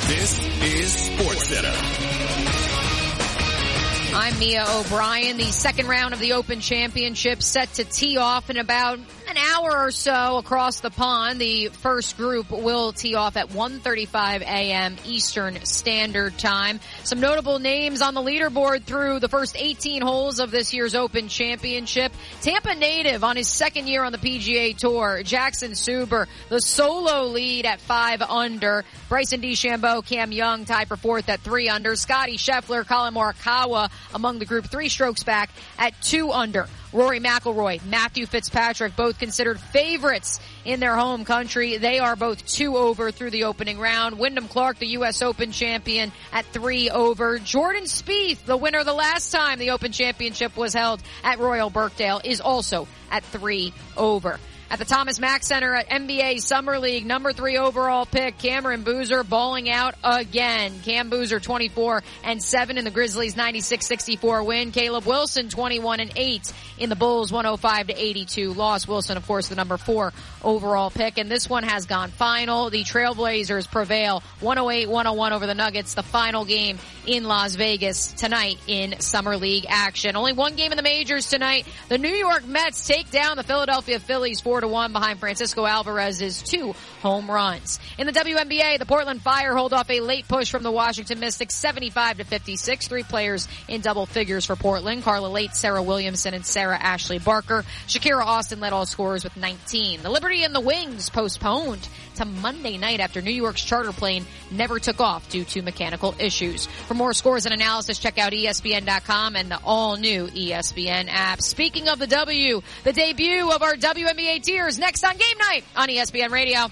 This is SportsCenter. I'm Mia O'Brien. The second round of the Open Championship set to tee off in about an hour or so across the pond. The first group will tee off at 1:35 a.m. Eastern Standard Time. Some notable names on the leaderboard through the first 18 holes of this year's Open Championship. Tampa native on his second year on the PGA Tour, Jackson Suber, the solo lead at 5 under. Bryson DeChambeau, Cam Young tied for fourth at 3 under. Scotty Scheffler, Colin Morikawa among the group 3 strokes back at 2 under. Rory McIlroy, Matthew Fitzpatrick, both considered favorites in their home country. They are both 2 over through the opening round. Wyndham Clark, the U.S. Open champion, at 3 over. Jordan Spieth, the winner the last time the Open Championship was held at Royal Birkdale, is also at 3 over. At the Thomas Mack Center at NBA Summer League, number 3 overall pick, Cameron Boozer balling out again. Cam Boozer 24-7 in the Grizzlies 96-64 win. Caleb Wilson 21-8 in the Bulls 105-82 loss. Wilson, of course, the number 4 overall pick. And this one has gone final. The Trailblazers prevail 108-101 over the Nuggets. The final game in Las Vegas tonight in Summer League action. Only one game in the majors tonight. The New York Mets take down the Philadelphia Phillies 4-1 behind Francisco Alvarez's 2 home runs. In the WNBA, the Portland Fire hold off a late push from the Washington Mystics 75-56. 3 players in double figures for Portland. Carla Late, Sarah Williamson, and Sarah Ashley Barker. Shakira Austin led all scorers with 19. The Liberty and the Wings postponed to Monday night after New York's charter plane never took off due to mechanical issues. For more scores and analysis, check out ESPN.com and the all-new ESPN app. Speaking of the W, the debut of our WNBA tiers next on Game Night on ESPN Radio.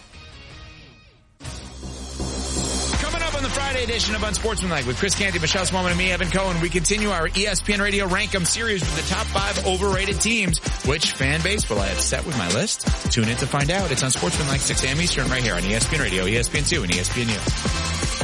On the Friday edition of Unsportsmanlike with Chris Canty, Michelle Smallman, and me, Evan Cohen, we continue our ESPN Radio Rank 'em series with the top 5 overrated teams. Which fan base will I have set with my list? Tune in to find out. It's Unsportsmanlike 6 a.m. Eastern right here on ESPN Radio, ESPN2, and ESPNU.